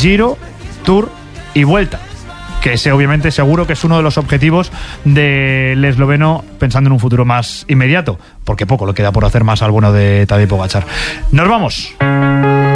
Giro, Tour y Vuelta, que ese obviamente seguro que es uno de los objetivos del esloveno pensando en un futuro más inmediato, porque poco le queda por hacer más al bueno de Tadej Pogačar. Nos vamos.